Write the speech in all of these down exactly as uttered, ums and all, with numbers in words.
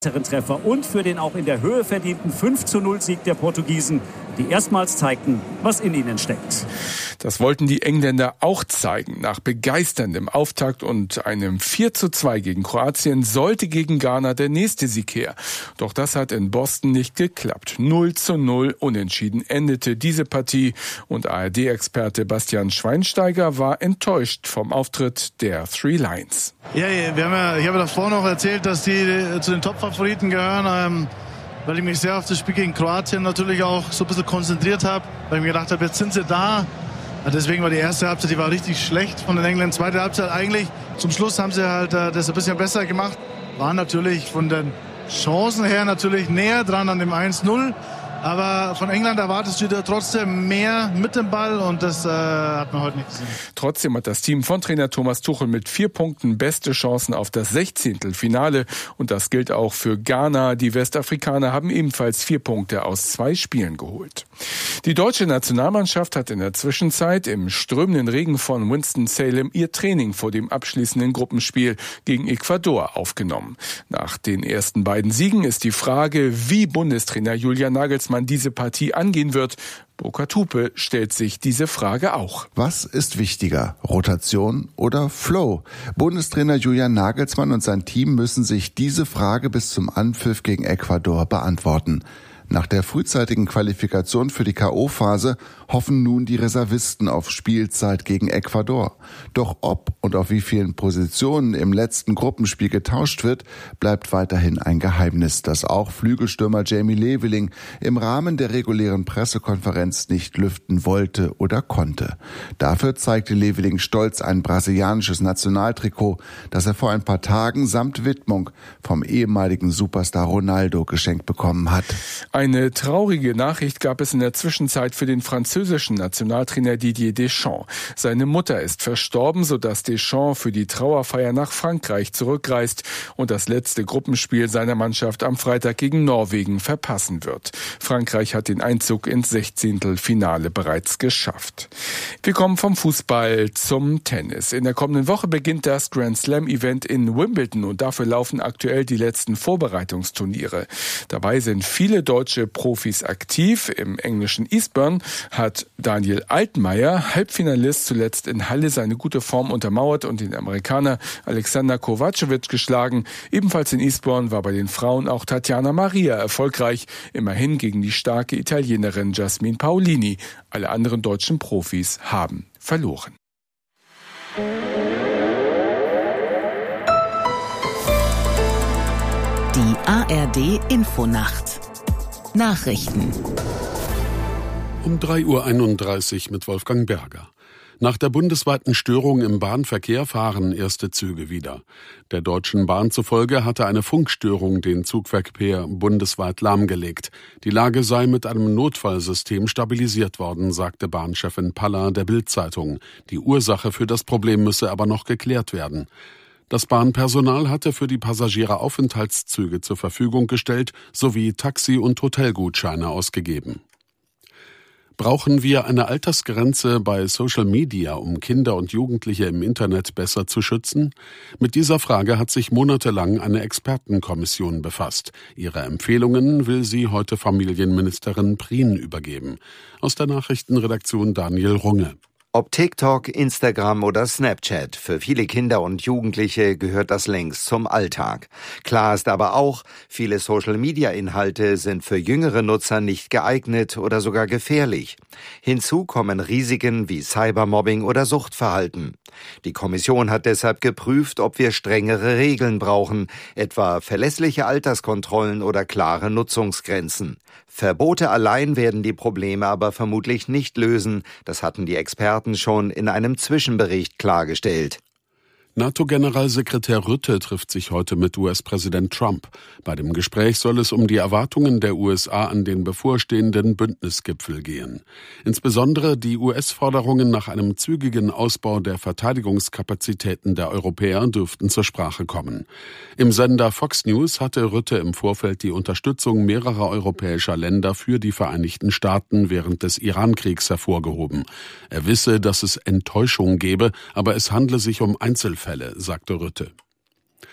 Treffer und für den auch in der Höhe verdienten fünf zu null Sieg der Portugiesen, die erstmals zeigten, was in ihnen steckt. Das wollten die Engländer auch zeigen. Nach begeisterndem Auftakt und einem vier zu zwei gegen Kroatien sollte gegen Ghana der nächste Sieg her. Doch das hat in Boston nicht geklappt. null zu null unentschieden endete diese Partie und A R D-Experte Bastian Schweinsteiger war enttäuscht vom Auftritt der Three Lions. Ja, wir haben ja, ich habe davor noch erzählt, dass die zu den Top-Favoriten gehören, ähm, weil ich mich sehr auf das Spiel gegen Kroatien natürlich auch so ein bisschen konzentriert habe, weil ich mir gedacht habe, jetzt sind sie da. Deswegen war die erste Halbzeit, die war richtig schlecht von den Engländern. Zweite Halbzeit eigentlich, zum Schluss haben sie halt äh, das ein bisschen besser gemacht. Waren natürlich von den Chancen her natürlich näher dran an dem eins null. Aber von England erwartest du dir trotzdem mehr mit dem Ball und das äh, hat man heute nicht gesehen. Trotzdem hat das Team von Trainer Thomas Tuchel mit vier Punkten beste Chancen auf das Sechzehntelfinale und das gilt auch für Ghana. Die Westafrikaner haben ebenfalls vier Punkte aus zwei Spielen geholt. Die deutsche Nationalmannschaft hat in der Zwischenzeit im strömenden Regen von Winston-Salem ihr Training vor dem abschließenden Gruppenspiel gegen Ecuador aufgenommen. Nach den ersten beiden Siegen ist die Frage, wie Bundestrainer Julian Nagelsmann diese Partie angehen wird. Burkhard Hupe stellt sich diese Frage auch. Was ist wichtiger, Rotation oder Flow? Bundestrainer Julian Nagelsmann und sein Team müssen sich diese Frage bis zum Anpfiff gegen Ecuador beantworten. Nach der frühzeitigen Qualifikation für die K O-Phase hoffen nun die Reservisten auf Spielzeit gegen Ecuador. Doch ob und auf wie vielen Positionen im letzten Gruppenspiel getauscht wird, bleibt weiterhin ein Geheimnis, das auch Flügelstürmer Jamie Leveling im Rahmen der regulären Pressekonferenz nicht lüften wollte oder konnte. Dafür zeigte Leveling stolz ein brasilianisches Nationaltrikot, das er vor ein paar Tagen samt Widmung vom ehemaligen Superstar Ronaldo geschenkt bekommen hat. Eine traurige Nachricht gab es in der Zwischenzeit für den französischen Nationaltrainer Didier Deschamps. Seine Mutter ist verstorben, sodass Deschamps für die Trauerfeier nach Frankreich zurückreist und das letzte Gruppenspiel seiner Mannschaft am Freitag gegen Norwegen verpassen wird. Frankreich hat den Einzug ins Sechzehntelfinale bereits geschafft. Wir kommen vom Fußball zum Tennis. In der kommenden Woche beginnt das Grand Slam Event in Wimbledon und dafür laufen aktuell die letzten Vorbereitungsturniere. Dabei sind viele deutsche Profis aktiv. Im englischen Eastbourne hat Daniel Altmaier, Halbfinalist, zuletzt in Halle seine gute Form untermauert und den Amerikaner Alexander Kovacevic geschlagen. Ebenfalls in Eastbourne war bei den Frauen auch Tatjana Maria erfolgreich, immerhin gegen die starke Italienerin Jasmine Paolini. Alle anderen deutschen Profis haben verloren. Die A R D Infonacht. Nachrichten. Um drei Uhr einunddreißig mit Wolfgang Berger. Nach der bundesweiten Störung im Bahnverkehr fahren erste Züge wieder. Der Deutschen Bahn zufolge hatte eine Funkstörung den Zugverkehr bundesweit lahmgelegt. Die Lage sei mit einem Notfallsystem stabilisiert worden, sagte Bahnchefin Paller der Bild-Zeitung. Die Ursache für das Problem müsse aber noch geklärt werden. Das Bahnpersonal hatte für die Passagiere Aufenthaltszüge zur Verfügung gestellt sowie Taxi- und Hotelgutscheine ausgegeben. Brauchen wir eine Altersgrenze bei Social Media, um Kinder und Jugendliche im Internet besser zu schützen? Mit dieser Frage hat sich monatelang eine Expertenkommission befasst. Ihre Empfehlungen will sie heute Familienministerin Prien übergeben. Aus der Nachrichtenredaktion Daniel Runge. Ob TikTok, Instagram oder Snapchat, für viele Kinder und Jugendliche gehört das längst zum Alltag. Klar ist aber auch, viele Social-Media-Inhalte sind für jüngere Nutzer nicht geeignet oder sogar gefährlich. Hinzu kommen Risiken wie Cybermobbing oder Suchtverhalten. Die Kommission hat deshalb geprüft, ob wir strengere Regeln brauchen, etwa verlässliche Alterskontrollen oder klare Nutzungsgrenzen. Verbote allein werden die Probleme aber vermutlich nicht lösen, das hatten die Experten schon in einem Zwischenbericht klargestellt. NATO-Generalsekretär Rutte trifft sich heute mit U S-Präsident Trump. Bei dem Gespräch soll es um die Erwartungen der U S A an den bevorstehenden Bündnisgipfel gehen. Insbesondere die U S-Forderungen nach einem zügigen Ausbau der Verteidigungskapazitäten der Europäer dürften zur Sprache kommen. Im Sender Fox News hatte Rutte im Vorfeld die Unterstützung mehrerer europäischer Länder für die Vereinigten Staaten während des Iran-Kriegs hervorgehoben. Er wisse, dass es Enttäuschung gebe, aber es handle sich um Einzelfälle, sagte Rutte.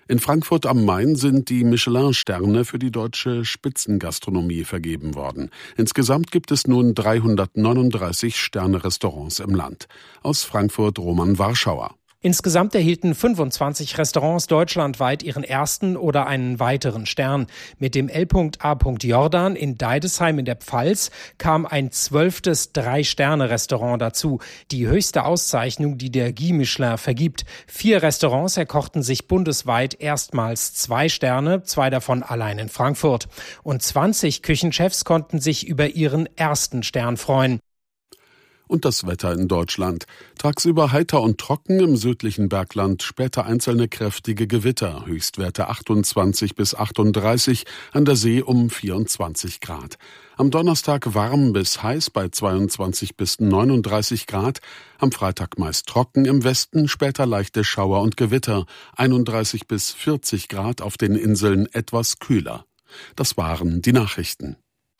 In Frankfurt am Main sind die Michelin-Sterne für die deutsche Spitzengastronomie vergeben worden. Insgesamt gibt es nun dreihundertneununddreißig Sterne-Restaurants im Land. Aus Frankfurt Roman Warschauer. Insgesamt erhielten fünfundzwanzig Restaurants deutschlandweit ihren ersten oder einen weiteren Stern. Mit dem L A Jordan in Deidesheim in der Pfalz kam ein zwölftes Drei-Sterne-Restaurant dazu. Die höchste Auszeichnung, die der Guy Michelin vergibt. Vier Restaurants erkochten sich bundesweit erstmals zwei Sterne, zwei davon allein in Frankfurt. Und zwanzig Küchenchefs konnten sich über ihren ersten Stern freuen. Und das Wetter in Deutschland. Tagsüber heiter und trocken im südlichen Bergland, später einzelne kräftige Gewitter, Höchstwerte achtundzwanzig bis achtunddreißig, an der See um vierundzwanzig Grad. Am Donnerstag warm bis heiß bei zweiundzwanzig bis neununddreißig Grad, am Freitag meist trocken, im Westen später leichte Schauer und Gewitter, einunddreißig bis vierzig Grad, auf den Inseln etwas kühler. Das waren die Nachrichten.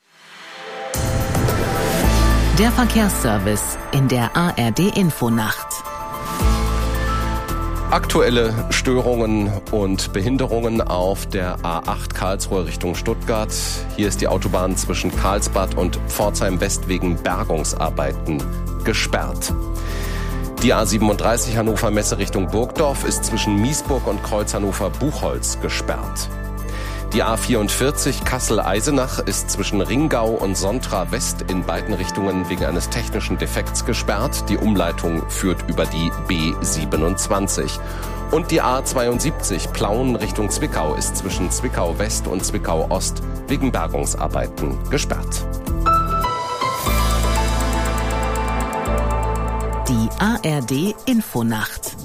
Der Verkehrsservice in der A R D-Infonacht. Aktuelle Störungen und Behinderungen auf der A acht Karlsruhe Richtung Stuttgart. Hier ist die Autobahn zwischen Karlsbad und Pforzheim West wegen Bergungsarbeiten gesperrt. Die A siebenunddreißig Hannover Messe Richtung Burgdorf ist zwischen Miesburg und Kreuz Hannover Buchholz gesperrt. Die A vierundvierzig Kassel-Eisenach ist zwischen Ringau und Sontra West in beiden Richtungen wegen eines technischen Defekts gesperrt. Die Umleitung führt über die B siebenundzwanzig. Und die A zweiundsiebzig Plauen Richtung Zwickau ist zwischen Zwickau West und Zwickau Ost wegen Bergungsarbeiten gesperrt. Die A R D-Infonacht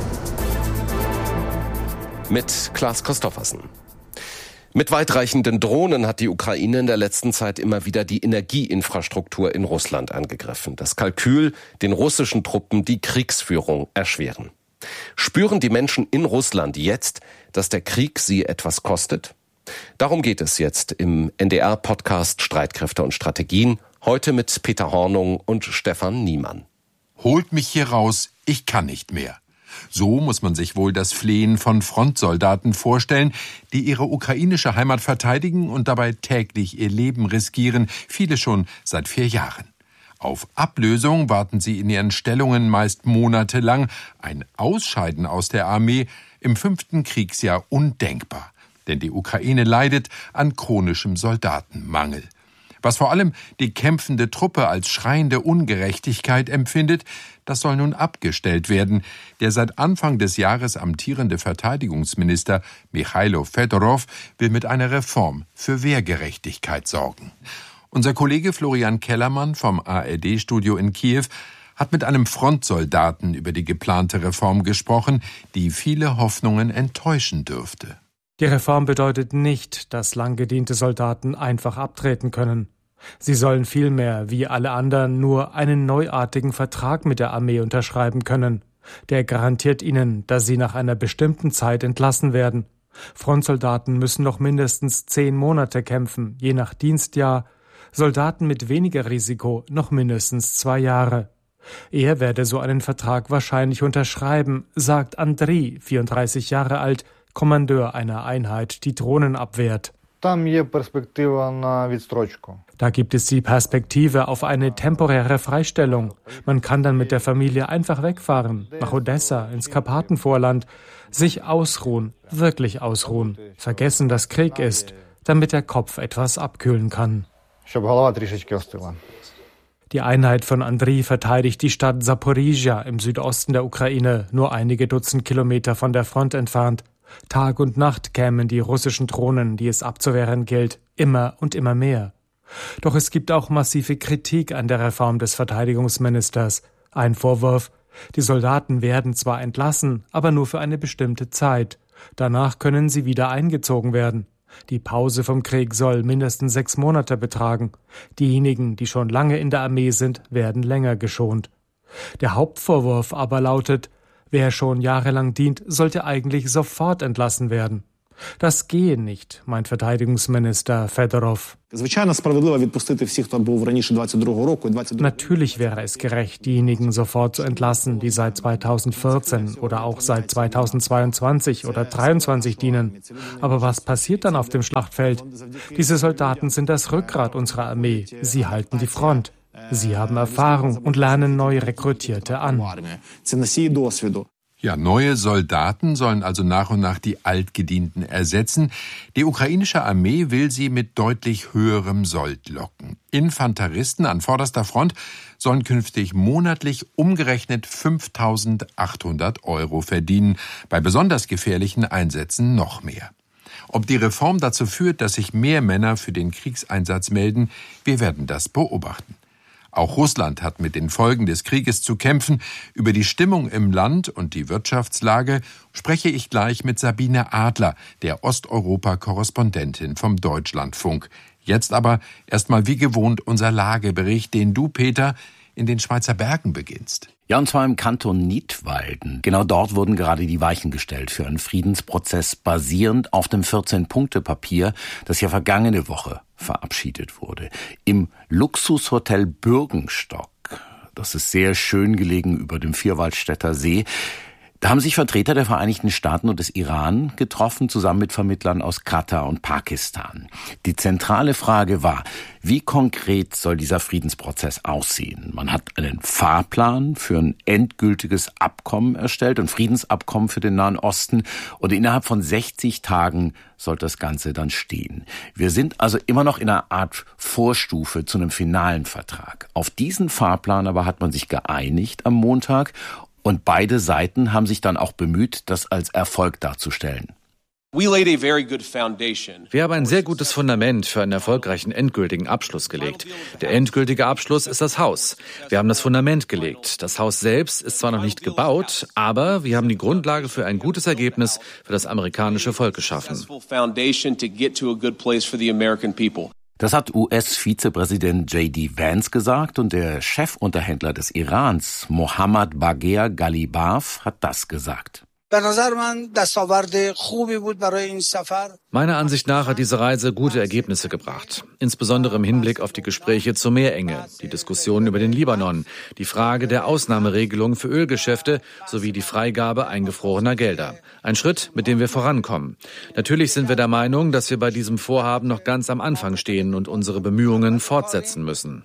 Mit Klaas Christoffersen. Mit weitreichenden Drohnen hat die Ukraine in der letzten Zeit immer wieder die Energieinfrastruktur in Russland angegriffen. Das Kalkül, den russischen Truppen die Kriegsführung erschweren. Spüren die Menschen in Russland jetzt, dass der Krieg sie etwas kostet? Darum geht es jetzt im N D R-Podcast Streitkräfte und Strategien, heute mit Peter Hornung und Stefan Niemann. Holt mich hier raus, ich kann nicht mehr. So muss man sich wohl das Flehen von Frontsoldaten vorstellen, die ihre ukrainische Heimat verteidigen und dabei täglich ihr Leben riskieren, viele schon seit vier Jahren. Auf Ablösung warten sie in ihren Stellungen meist monatelang, ein Ausscheiden aus der Armee im fünften Kriegsjahr undenkbar. Denn die Ukraine leidet an chronischem Soldatenmangel. Was vor allem die kämpfende Truppe als schreiende Ungerechtigkeit empfindet, das soll nun abgestellt werden. Der seit Anfang des Jahres amtierende Verteidigungsminister Michailo Fedorov will mit einer Reform für Wehrgerechtigkeit sorgen. Unser Kollege Florian Kellermann vom A R D-Studio in Kiew hat mit einem Frontsoldaten über die geplante Reform gesprochen, die viele Hoffnungen enttäuschen dürfte. Die Reform bedeutet nicht, dass lang gediente Soldaten einfach abtreten können. Sie sollen vielmehr, wie alle anderen, nur einen neuartigen Vertrag mit der Armee unterschreiben können. Der garantiert ihnen, dass sie nach einer bestimmten Zeit entlassen werden. Frontsoldaten müssen noch mindestens zehn Monate kämpfen, je nach Dienstjahr. Soldaten mit weniger Risiko noch mindestens zwei Jahre. Er werde so einen Vertrag wahrscheinlich unterschreiben, sagt Andriy, vierunddreißig Jahre alt, Kommandeur einer Einheit, die Drohnen abwehrt. Da gibt es die Perspektive auf eine temporäre Freistellung. Man kann dann mit der Familie einfach wegfahren, nach Odessa, ins Karpatenvorland, sich ausruhen, wirklich ausruhen, vergessen, dass Krieg ist, damit der Kopf etwas abkühlen kann. Die Einheit von Andriy verteidigt die Stadt Saporizhia im Südosten der Ukraine, nur einige Dutzend Kilometer von der Front entfernt. Tag und Nacht kämen die russischen Drohnen, die es abzuwehren gilt, immer und immer mehr. Doch es gibt auch massive Kritik an der Reform des Verteidigungsministers. Ein Vorwurf: Die Soldaten werden zwar entlassen, aber nur für eine bestimmte Zeit. Danach können sie wieder eingezogen werden. Die Pause vom Krieg soll mindestens sechs Monate betragen. Diejenigen, die schon lange in der Armee sind, werden länger geschont. Der Hauptvorwurf aber lautet: Wer schon jahrelang dient, sollte eigentlich sofort entlassen werden. Das gehe nicht, meint Verteidigungsminister Fedorov. Natürlich wäre es gerecht, diejenigen sofort zu entlassen, die seit zweitausendvierzehn oder auch seit zweitausendzweiundzwanzig oder zweitausenddreiundzwanzig dienen. Aber was passiert dann auf dem Schlachtfeld? Diese Soldaten sind das Rückgrat unserer Armee. Sie halten die Front. Sie haben Erfahrung und lernen neu Rekrutierte an. Ja, neue Soldaten sollen also nach und nach die Altgedienten ersetzen. Die ukrainische Armee will sie mit deutlich höherem Sold locken. Infanteristen an vorderster Front sollen künftig monatlich umgerechnet fünftausendachthundert Euro verdienen, bei besonders gefährlichen Einsätzen noch mehr. Ob die Reform dazu führt, dass sich mehr Männer für den Kriegseinsatz melden, wir werden das beobachten. Auch Russland hat mit den Folgen des Krieges zu kämpfen. Über die Stimmung im Land und die Wirtschaftslage spreche ich gleich mit Sabine Adler, der Osteuropa-Korrespondentin vom Deutschlandfunk. Jetzt aber erstmal wie gewohnt unser Lagebericht, den du, Peter, in den Schweizer Bergen beginnst. Ja, und zwar im Kanton Nidwalden. Genau dort wurden gerade die Weichen gestellt für einen Friedensprozess basierend auf dem vierzehn-Punkte-Papier, das ja vergangene Woche verabschiedet wurde. Im Luxushotel Bürgenstock, das ist sehr schön gelegen über dem Vierwaldstätter See. Da haben sich Vertreter der Vereinigten Staaten und des Iran getroffen, zusammen mit Vermittlern aus Katar und Pakistan. Die zentrale Frage war, wie konkret soll dieser Friedensprozess aussehen? Man hat einen Fahrplan für ein endgültiges Abkommen erstellt, ein Friedensabkommen für den Nahen Osten, und innerhalb von sechzig Tagen soll das Ganze dann stehen. Wir sind also immer noch in einer Art Vorstufe zu einem finalen Vertrag. Auf diesen Fahrplan aber hat man sich geeinigt am Montag. Und beide Seiten haben sich dann auch bemüht, das als Erfolg darzustellen. Wir haben ein sehr gutes Fundament für einen erfolgreichen endgültigen Abschluss gelegt. Der endgültige Abschluss ist das Haus. Wir haben das Fundament gelegt. Das Haus selbst ist zwar noch nicht gebaut, aber wir haben die Grundlage für ein gutes Ergebnis für das amerikanische Volk geschaffen. Das hat U S-Vizepräsident J D Vance gesagt, und der Chefunterhändler des Irans, Mohammad Bagher Ghalibaf, hat das gesagt. Meiner Ansicht nach hat diese Reise gute Ergebnisse gebracht. Insbesondere im Hinblick auf die Gespräche zur Meerenge, die Diskussionen über den Libanon, die Frage der Ausnahmeregelung für Ölgeschäfte sowie die Freigabe eingefrorener Gelder. Ein Schritt, mit dem wir vorankommen. Natürlich sind wir der Meinung, dass wir bei diesem Vorhaben noch ganz am Anfang stehen und unsere Bemühungen fortsetzen müssen.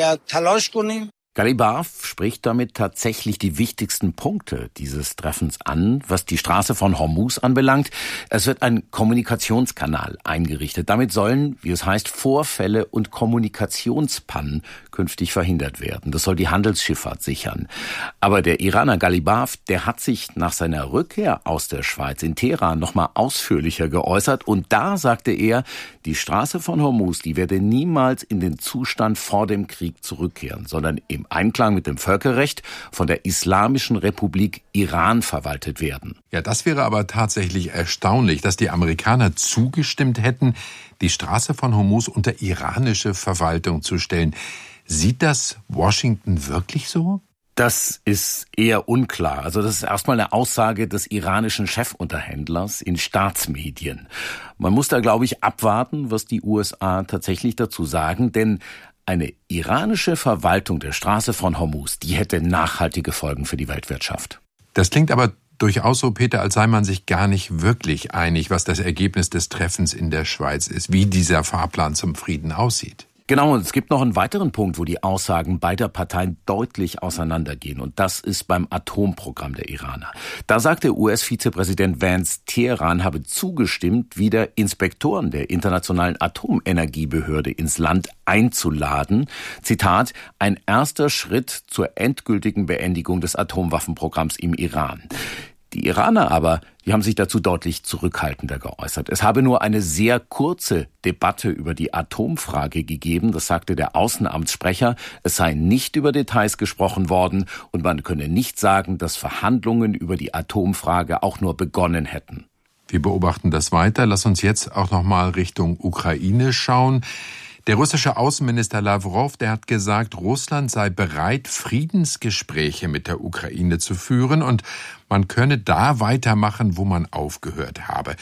Ghalibaf spricht damit tatsächlich die wichtigsten Punkte dieses Treffens an, was die Straße von Hormuz anbelangt. Es wird ein Kommunikationskanal eingerichtet. Damit sollen, wie es heißt, Vorfälle und Kommunikationspannen künftig verhindert werden. Das soll die Handelsschifffahrt sichern. Aber der Iraner Ghalibaf, der hat sich nach seiner Rückkehr aus der Schweiz in Teheran nochmal ausführlicher geäußert. Und da sagte er, die Straße von Hormuz, die werde niemals in den Zustand vor dem Krieg zurückkehren, sondern im Einklang mit dem Völkerrecht von der Islamischen Republik Iran verwaltet werden. Ja, das wäre aber tatsächlich erstaunlich, dass die Amerikaner zugestimmt hätten, die Straße von Hormuz unter iranische Verwaltung zu stellen. Sieht das Washington wirklich so? Das ist eher unklar. Also das ist erstmal eine Aussage des iranischen Chefunterhändlers in Staatsmedien. Man muss da, glaube ich, abwarten, was die U S A tatsächlich dazu sagen, denn eine iranische Verwaltung der Straße von Hormuz, die hätte nachhaltige Folgen für die Weltwirtschaft. Das klingt aber durchaus so, Peter, als sei man sich gar nicht wirklich einig, was das Ergebnis des Treffens in der Schweiz ist, wie dieser Fahrplan zum Frieden aussieht. Genau, und es gibt noch einen weiteren Punkt, wo die Aussagen beider Parteien deutlich auseinandergehen. Und das ist beim Atomprogramm der Iraner. Da sagte U S-Vizepräsident Vance, Teheran habe zugestimmt, wieder Inspektoren der Internationalen Atomenergiebehörde ins Land einzuladen. Zitat, ein erster Schritt zur endgültigen Beendigung des Atomwaffenprogramms im Iran. Die Iraner aber, die haben sich dazu deutlich zurückhaltender geäußert. Es habe nur eine sehr kurze Debatte über die Atomfrage gegeben, das sagte der Außenamtssprecher. Es sei nicht über Details gesprochen worden und man könne nicht sagen, dass Verhandlungen über die Atomfrage auch nur begonnen hätten. Wir beobachten das weiter. Lass uns jetzt auch noch mal Richtung Ukraine schauen. Der russische Außenminister Lawrow, der hat gesagt, Russland sei bereit, Friedensgespräche mit der Ukraine zu führen und man könne da weitermachen, wo man aufgehört habe.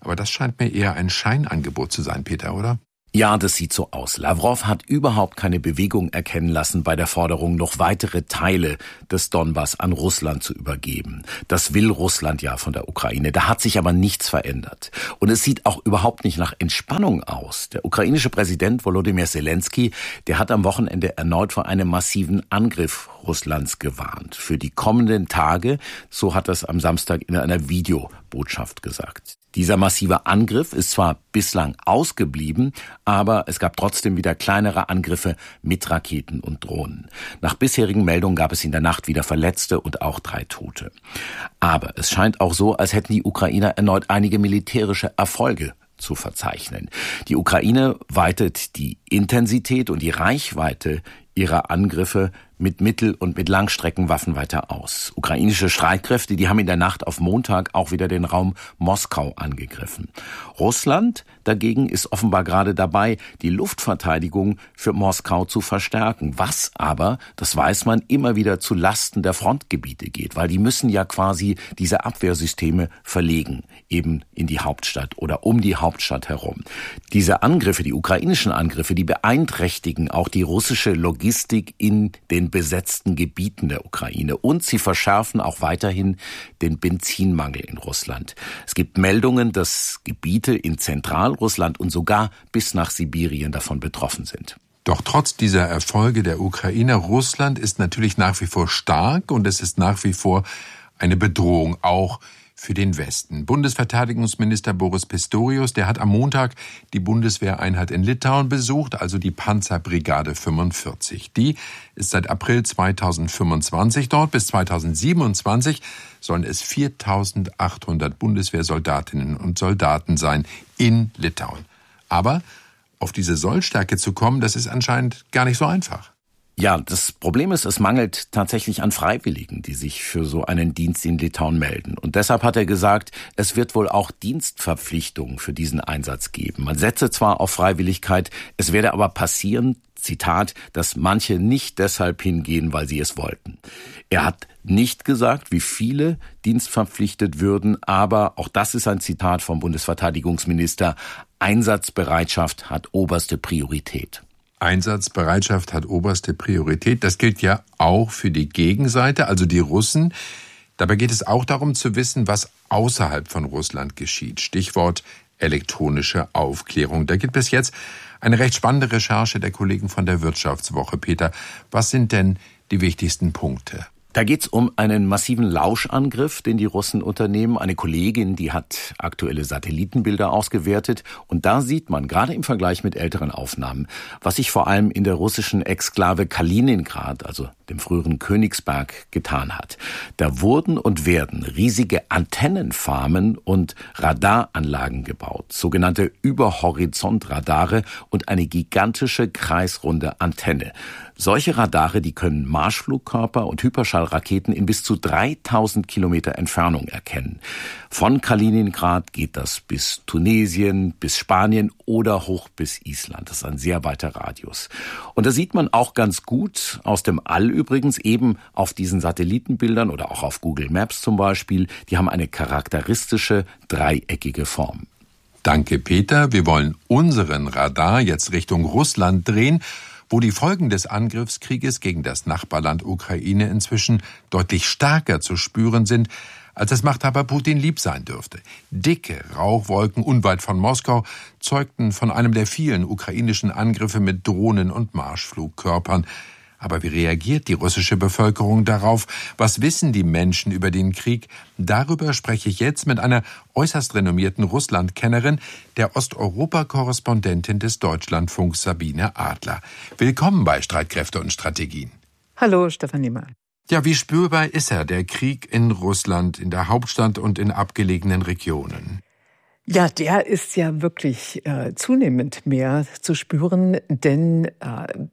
Aber das scheint mir eher ein Scheinangebot zu sein, Peter, oder? Ja, das sieht so aus. Lavrov hat überhaupt keine Bewegung erkennen lassen bei der Forderung, noch weitere Teile des Donbass an Russland zu übergeben. Das will Russland ja von der Ukraine. Da hat sich aber nichts verändert. Und es sieht auch überhaupt nicht nach Entspannung aus. Der ukrainische Präsident Volodymyr Zelensky, der hat am Wochenende erneut vor einem massiven Angriff Russlands gewarnt. Für die kommenden Tage, so hat er es am Samstag in einer Videobotschaft gesagt. Dieser massive Angriff ist zwar bislang ausgeblieben, aber es gab trotzdem wieder kleinere Angriffe mit Raketen und Drohnen. Nach bisherigen Meldungen gab es in der Nacht wieder Verletzte und auch drei Tote. Aber es scheint auch so, als hätten die Ukrainer erneut einige militärische Erfolge zu verzeichnen. Die Ukraine weitet die Intensität und die Reichweite ihrer Angriffe mit Mittel- und mit Langstreckenwaffen weiter aus. Ukrainische Streitkräfte, die haben in der Nacht auf Montag auch wieder den Raum Moskau angegriffen. Russland dagegen ist offenbar gerade dabei, die Luftverteidigung für Moskau zu verstärken, was aber, das weiß man, immer wieder zu Lasten der Frontgebiete geht, weil die müssen ja quasi diese Abwehrsysteme verlegen, eben in die Hauptstadt oder um die Hauptstadt herum. Diese Angriffe, die ukrainischen Angriffe, die beeinträchtigen auch die russische Logistik in den besetzten Gebieten der Ukraine. Und sie verschärfen auch weiterhin den Benzinmangel in Russland. Es gibt Meldungen, dass Gebiete in Zentralrussland und sogar bis nach Sibirien davon betroffen sind. Doch trotz dieser Erfolge der Ukrainer, Russland ist natürlich nach wie vor stark und es ist nach wie vor eine Bedrohung, auch für den Westen. Bundesverteidigungsminister Boris Pistorius, der hat am Montag die Bundeswehreinheit in Litauen besucht, also die Panzerbrigade fünfundvierzig. Die ist seit April zweitausendfünfundzwanzig dort. Bis zweitausendsiebenundzwanzig sollen es viertausendachthundert Bundeswehrsoldatinnen und Soldaten sein in Litauen. Aber auf diese Sollstärke zu kommen, das ist anscheinend gar nicht so einfach. Ja, das Problem ist, es mangelt tatsächlich an Freiwilligen, die sich für so einen Dienst in Litauen melden. Und deshalb hat er gesagt, es wird wohl auch Dienstverpflichtungen für diesen Einsatz geben. Man setze zwar auf Freiwilligkeit, es werde aber passieren, Zitat, dass manche nicht deshalb hingehen, weil sie es wollten. Er hat nicht gesagt, wie viele dienstverpflichtet würden, aber auch das ist ein Zitat vom Bundesverteidigungsminister, Einsatzbereitschaft hat oberste Priorität. Einsatzbereitschaft hat oberste Priorität. Das gilt ja auch für die Gegenseite, also die Russen. Dabei geht es auch darum zu wissen, was außerhalb von Russland geschieht. Stichwort elektronische Aufklärung. Da gibt es jetzt eine recht spannende Recherche der Kollegen von der Wirtschaftswoche. Peter, was sind denn die wichtigsten Punkte? Da geht's um einen massiven Lauschangriff, den die Russen unternehmen. Eine Kollegin, die hat aktuelle Satellitenbilder ausgewertet. Und da sieht man, gerade im Vergleich mit älteren Aufnahmen, was sich vor allem in der russischen Exklave Kaliningrad, also dem früheren Königsberg, getan hat. Da wurden und werden riesige Antennenfarmen und Radaranlagen gebaut, sogenannte Überhorizontradare und eine gigantische kreisrunde Antenne. Solche Radare, die können Marschflugkörper und Hyperschallraketen in bis zu dreitausend Kilometer Entfernung erkennen. Von Kaliningrad geht das bis Tunesien, bis Spanien oder hoch bis Island. Das ist ein sehr weiter Radius. Und da sieht man auch ganz gut aus dem All übrigens eben auf diesen Satellitenbildern oder auch auf Google Maps zum Beispiel, die haben eine charakteristische dreieckige Form. Danke, Peter. Wir wollen unseren Radar jetzt Richtung Russland drehen, wo die Folgen des Angriffskrieges gegen das Nachbarland Ukraine inzwischen deutlich stärker zu spüren sind, als es Machthaber Putin lieb sein dürfte. Dicke Rauchwolken unweit von Moskau zeugten von einem der vielen ukrainischen Angriffe mit Drohnen und Marschflugkörpern. Aber wie reagiert die russische Bevölkerung darauf? Was wissen die Menschen über den Krieg? Darüber spreche ich jetzt mit einer äußerst renommierten Russlandkennerin, der Osteuropa-Korrespondentin des Deutschlandfunks Sabine Adler. Willkommen bei Streitkräfte und Strategien. Hallo, Stefan Niemann. Ja, wie spürbar ist er, der Krieg in Russland, in der Hauptstadt und in abgelegenen Regionen? Ja, der ist ja wirklich äh, zunehmend mehr zu spüren, denn äh,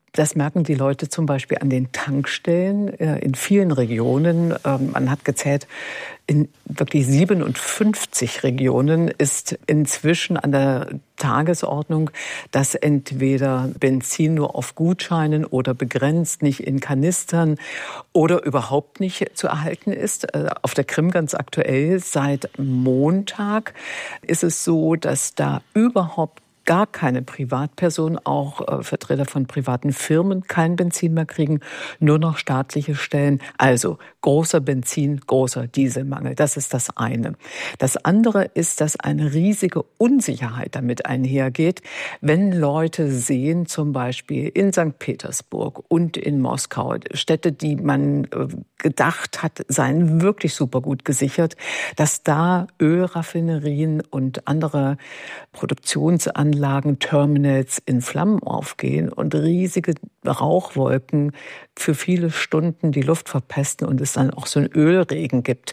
Das merken die Leute zum Beispiel an den Tankstellen in vielen Regionen. Man hat gezählt, in wirklich siebenundfünfzig Regionen ist inzwischen an der Tagesordnung, dass entweder Benzin nur auf Gutscheinen oder begrenzt, nicht in Kanistern oder überhaupt nicht zu erhalten ist. Auf der Krim ganz aktuell seit Montag ist es so, dass da überhaupt gar keine Privatpersonen, auch äh, Vertreter von privaten Firmen, kein Benzin mehr kriegen, nur noch staatliche Stellen. Also großer Benzin, großer Dieselmangel. Das ist das eine. Das andere ist, dass eine riesige Unsicherheit damit einhergeht, wenn Leute sehen, zum Beispiel in Sankt Petersburg und in Moskau, Städte, die man äh, gedacht hat, seien wirklich super gut gesichert, dass da Ölraffinerien und andere Produktionsanlagen Lagen, Terminals in Flammen aufgehen und riesige Rauchwolken für viele Stunden die Luft verpesten und es dann auch so einen Ölregen gibt.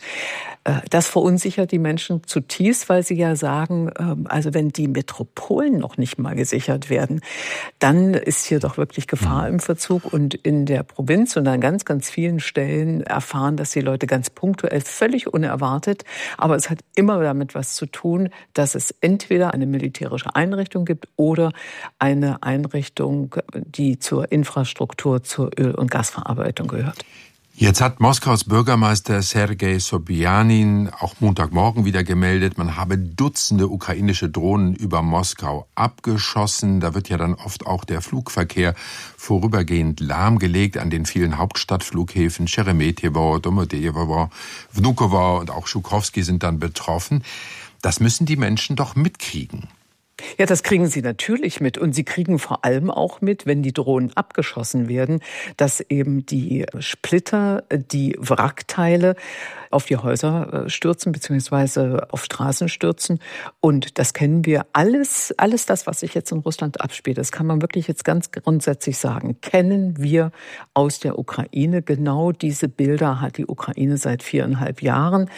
Das verunsichert die Menschen zutiefst, weil sie ja sagen, also wenn die Metropolen noch nicht mal gesichert werden, dann ist hier doch wirklich Gefahr im Verzug. Und in der Provinz und an ganz, ganz vielen Stellen erfahren das die Leute ganz punktuell, völlig unerwartet. Aber es hat immer damit was zu tun, dass es entweder eine militärische Einrichtung gibt oder eine Einrichtung, die zur Infrastruktur, zur Öl- und Gasverarbeitung gehört. Jetzt hat Moskaus Bürgermeister Sergei Sobjanin auch Montagmorgen wieder gemeldet, man habe Dutzende ukrainische Drohnen über Moskau abgeschossen. Da wird ja dann oft auch der Flugverkehr vorübergehend lahmgelegt an den vielen Hauptstadtflughäfen. Scheremetjewo, Domodedowo, Vnukovo und auch Schukowski sind dann betroffen. Das müssen die Menschen doch mitkriegen. Ja, das kriegen sie natürlich mit. Und sie kriegen vor allem auch mit, wenn die Drohnen abgeschossen werden, dass eben die Splitter, die Wrackteile auf die Häuser stürzen, beziehungsweise auf Straßen stürzen. Und das kennen wir alles, alles das, was sich jetzt in Russland abspielt, das kann man wirklich jetzt ganz grundsätzlich sagen, kennen wir aus der Ukraine. Genau diese Bilder hat die Ukraine seit viereinhalb Jahren.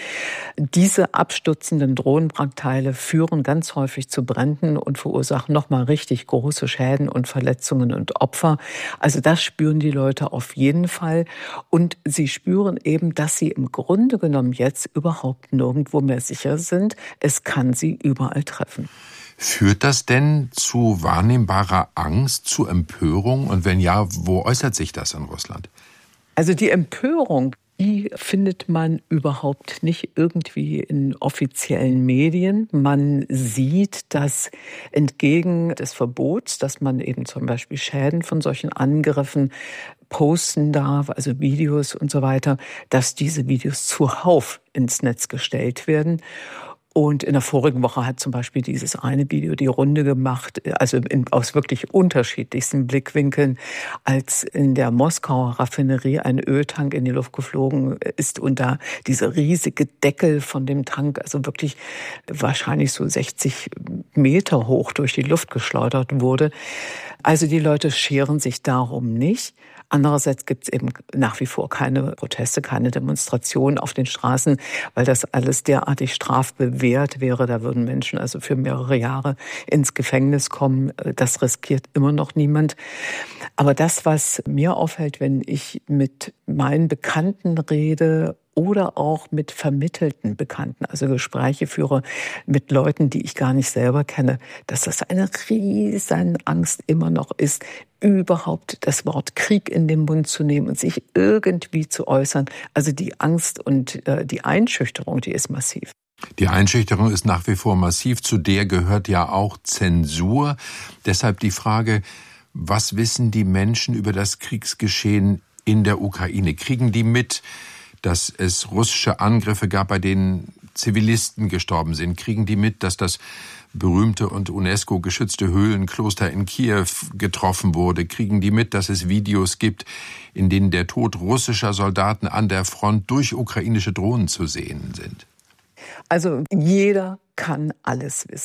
Diese abstürzenden Drohnenwrackteile führen ganz häufig zu Bränden und verursachen nochmal richtig große Schäden und Verletzungen und Opfer. Also das spüren die Leute auf jeden Fall. Und sie spüren eben, dass sie im Grunde genommen jetzt überhaupt nirgendwo mehr sicher sind. Es kann sie überall treffen. Führt das denn zu wahrnehmbarer Angst, zu Empörung? Und wenn ja, wo äußert sich das in Russland? Also die Empörung, die findet man überhaupt nicht irgendwie in offiziellen Medien. Man sieht, dass entgegen des Verbots, dass man eben zum Beispiel Schäden von solchen Angriffen posten darf, also Videos und so weiter, dass diese Videos zuhauf ins Netz gestellt werden. Und in der vorigen Woche hat zum Beispiel dieses eine Video die Runde gemacht, also in, aus wirklich unterschiedlichsten Blickwinkeln, als in der Moskauer Raffinerie ein Öltank in die Luft geflogen ist und da dieser riesige Deckel von dem Tank, also wirklich wahrscheinlich so sechzig Meter hoch durch die Luft geschleudert wurde. Also die Leute scheren sich darum nicht. Andererseits gibt es eben nach wie vor keine Proteste, keine Demonstrationen auf den Straßen, weil das alles derartig strafbewehrt wäre. Da würden Menschen also für mehrere Jahre ins Gefängnis kommen. Das riskiert immer noch niemand. Aber das, was mir auffällt, wenn ich mit meinen Bekannten rede oder auch mit vermittelten Bekannten, also Gespräche führe mit Leuten, die ich gar nicht selber kenne, dass das eine riesen Angst immer noch ist, überhaupt das Wort Krieg in den Mund zu nehmen und sich irgendwie zu äußern. Also die Angst und äh, die Einschüchterung, die ist massiv. Die Einschüchterung ist nach wie vor massiv. Zu der gehört ja auch Zensur. Deshalb die Frage, was wissen die Menschen über das Kriegsgeschehen in der Ukraine? Kriegen die mit, dass es russische Angriffe gab, bei denen Zivilisten gestorben sind? Kriegen die mit, dass das berühmte und UNESCO-geschützte Höhlenkloster in Kiew getroffen wurde? Kriegen die mit, dass es Videos gibt, in denen der Tod russischer Soldaten an der Front durch ukrainische Drohnen zu sehen sind? Also jeder kann alles wissen.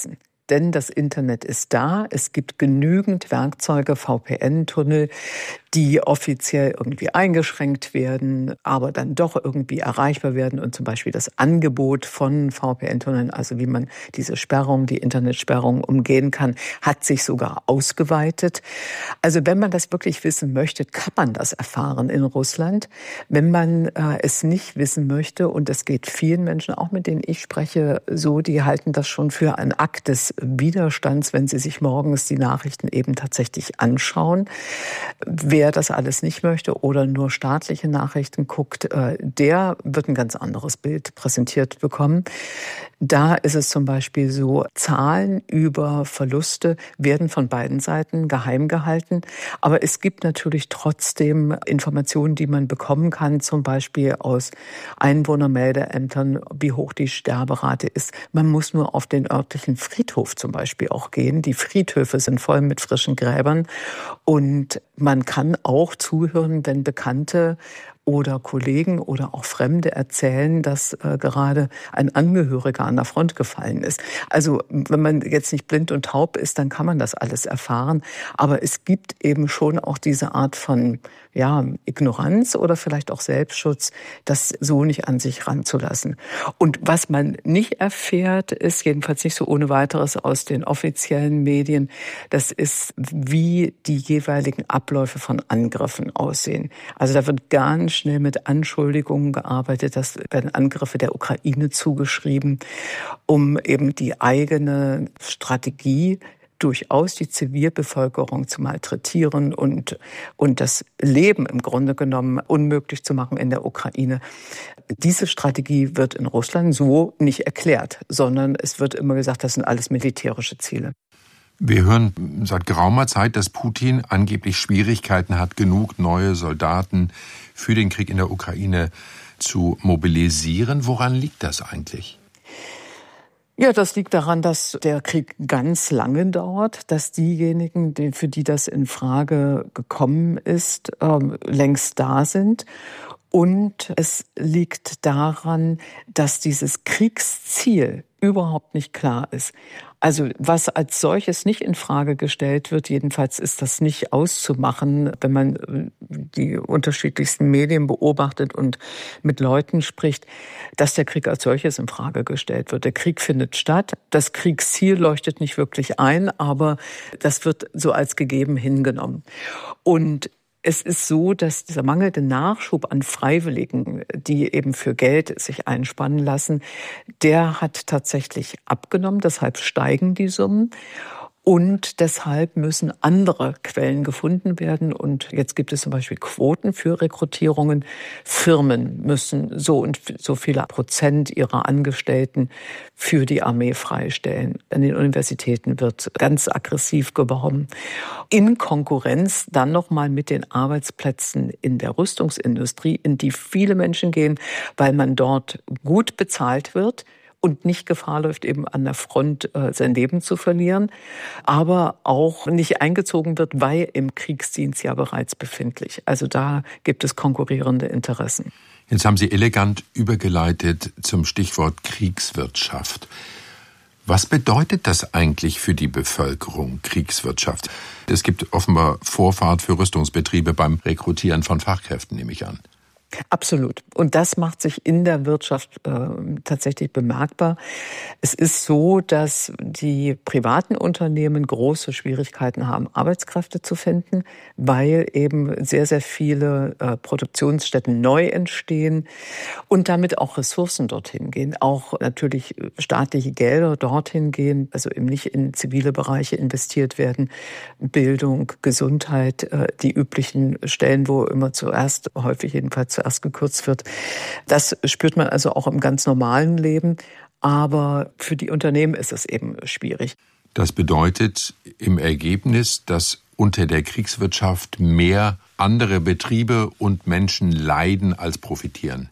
Denn das Internet ist da. Es gibt genügend Werkzeuge, V P N-Tunnel, die offiziell irgendwie eingeschränkt werden, aber dann doch irgendwie erreichbar werden. Und zum Beispiel das Angebot von V P N-Tunneln, also wie man diese Sperrung, die Internetsperrung umgehen kann, hat sich sogar ausgeweitet. Also wenn man das wirklich wissen möchte, kann man das erfahren in Russland. Wenn man äh, es nicht wissen möchte, und es geht vielen Menschen, auch mit denen ich spreche, so, die halten das schon für einen Akt des Widerstands, wenn sie sich morgens die Nachrichten eben tatsächlich anschauen. Wer das alles nicht möchte oder nur staatliche Nachrichten guckt, der wird ein ganz anderes Bild präsentiert bekommen. Da ist es zum Beispiel so, Zahlen über Verluste werden von beiden Seiten geheim gehalten. Aber es gibt natürlich trotzdem Informationen, die man bekommen kann, zum Beispiel aus Einwohnermeldeämtern, wie hoch die Sterberate ist. Man muss nur auf den örtlichen Friedhof zum Beispiel auch gehen. Die Friedhöfe sind voll mit frischen Gräbern. Und man kann auch zuhören, wenn Bekannte oder Kollegen oder auch Fremde erzählen, dass äh, gerade ein Angehöriger an der Front gefallen ist. Also wenn man jetzt nicht blind und taub ist, dann kann man das alles erfahren. Aber es gibt eben schon auch diese Art von ja, Ignoranz oder vielleicht auch Selbstschutz, das so nicht an sich ranzulassen. Und was man nicht erfährt, ist jedenfalls nicht so ohne weiteres aus den offiziellen Medien, das ist, wie die jeweiligen Abläufe von Angriffen aussehen. Also da wird ganz schnell mit Anschuldigungen gearbeitet, das werden Angriffe der Ukraine zugeschrieben, um eben die eigene Strategie durchaus die Zivilbevölkerung zu malträtieren und, und das Leben im Grunde genommen unmöglich zu machen in der Ukraine. Diese Strategie wird in Russland so nicht erklärt, sondern es wird immer gesagt, das sind alles militärische Ziele. Wir hören seit geraumer Zeit, dass Putin angeblich Schwierigkeiten hat, genug neue Soldaten für den Krieg in der Ukraine zu mobilisieren. Woran liegt das eigentlich? Ja, das liegt daran, dass der Krieg ganz lange dauert, dass diejenigen, für die das in Frage gekommen ist, ähm, längst da sind. Und es liegt daran, dass dieses Kriegsziel überhaupt nicht klar ist. Also was als solches nicht in Frage gestellt wird, jedenfalls ist das nicht auszumachen, wenn man die unterschiedlichsten Medien beobachtet und mit Leuten spricht, dass der Krieg als solches in Frage gestellt wird. Der Krieg findet statt, das Kriegsziel leuchtet nicht wirklich ein, aber das wird so als gegeben hingenommen. Und es ist so, dass dieser mangelnde Nachschub an Freiwilligen, die eben für Geld sich einspannen lassen, der hat tatsächlich abgenommen. Deshalb steigen die Summen. Und deshalb müssen andere Quellen gefunden werden. Und jetzt gibt es zum Beispiel Quoten für Rekrutierungen. Firmen müssen so und so viele Prozent ihrer Angestellten für die Armee freistellen. An den Universitäten wird ganz aggressiv geworben. In Konkurrenz dann nochmal mit den Arbeitsplätzen in der Rüstungsindustrie, in die viele Menschen gehen, weil man dort gut bezahlt wird und nicht Gefahr läuft, eben an der Front äh, sein Leben zu verlieren, aber auch nicht eingezogen wird, weil im Kriegsdienst ja bereits befindlich. Also da gibt es konkurrierende Interessen. Jetzt haben Sie elegant übergeleitet zum Stichwort Kriegswirtschaft. Was bedeutet das eigentlich für die Bevölkerung, Kriegswirtschaft? Es gibt offenbar Vorfahrt für Rüstungsbetriebe beim Rekrutieren von Fachkräften, nehme ich an. Absolut. Und das macht sich in der Wirtschaft äh, tatsächlich bemerkbar. Es ist so, dass die privaten Unternehmen große Schwierigkeiten haben, Arbeitskräfte zu finden, weil eben sehr, sehr viele äh, Produktionsstätten neu entstehen und damit auch Ressourcen dorthin gehen. Auch natürlich staatliche Gelder dorthin gehen, also eben nicht in zivile Bereiche investiert werden. Bildung, Gesundheit, äh, die üblichen Stellen, wo immer zuerst, häufig jedenfalls zuerst erst gekürzt wird. Das spürt man also auch im ganz normalen Leben. Aber für die Unternehmen ist es eben schwierig. Das bedeutet im Ergebnis, dass unter der Kriegswirtschaft mehr andere Betriebe und Menschen leiden als profitieren.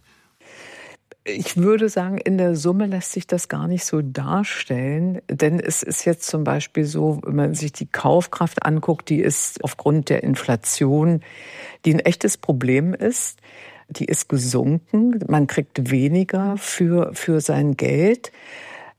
Ich würde sagen, in der Summe lässt sich das gar nicht so darstellen, denn es ist jetzt zum Beispiel so, wenn man sich die Kaufkraft anguckt, die ist aufgrund der Inflation, die ein echtes Problem ist, die ist gesunken, man kriegt weniger für, für sein Geld.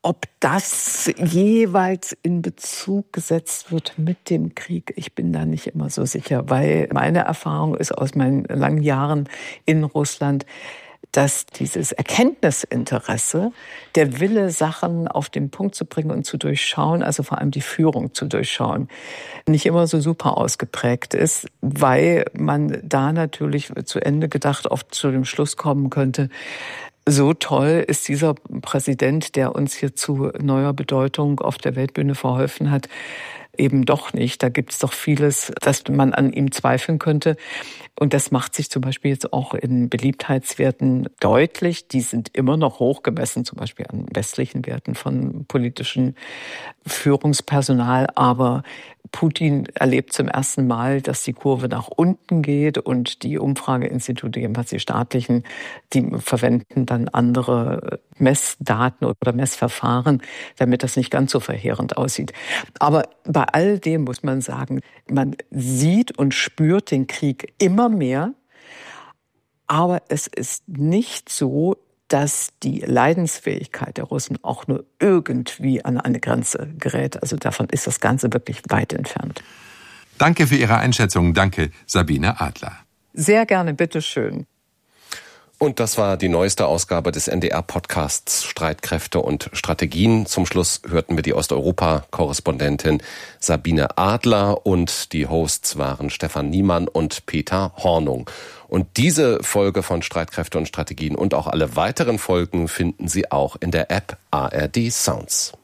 Ob das jeweils in Bezug gesetzt wird mit dem Krieg, ich bin da nicht immer so sicher, weil meine Erfahrung ist aus meinen langen Jahren in Russland, dass dieses Erkenntnisinteresse, der Wille, Sachen auf den Punkt zu bringen und zu durchschauen, also vor allem die Führung zu durchschauen, nicht immer so super ausgeprägt ist, weil man da natürlich zu Ende gedacht oft zu dem Schluss kommen könnte, so toll ist dieser Präsident, der uns hier zu neuer Bedeutung auf der Weltbühne verholfen hat, eben doch nicht. Da gibt es doch vieles, dass man an ihm zweifeln könnte. Und das macht sich zum Beispiel jetzt auch in Beliebtheitswerten deutlich. Die sind immer noch hoch gemessen, zum Beispiel an westlichen Werten von politischem Führungspersonal. Aber Putin erlebt zum ersten Mal, dass die Kurve nach unten geht und die Umfrageinstitute, jedenfalls die staatlichen, die verwenden dann andere Messdaten oder Messverfahren, damit das nicht ganz so verheerend aussieht. Aber bei all dem muss man sagen, man sieht und spürt den Krieg immer mehr, aber es ist nicht so, dass die Leidensfähigkeit der Russen auch nur irgendwie an eine Grenze gerät. Also davon ist das Ganze wirklich weit entfernt. Danke für Ihre Einschätzung. Danke, Sabine Adler. Sehr gerne, bitteschön. Und das war die neueste Ausgabe des N D R-Podcasts Streitkräfte und Strategien. Zum Schluss hörten wir die Osteuropa-Korrespondentin Sabine Adler und die Hosts waren Stefan Niemann und Peter Hornung. Und diese Folge von Streitkräfte und Strategien und auch alle weiteren Folgen finden Sie auch in der App A R D Sounds.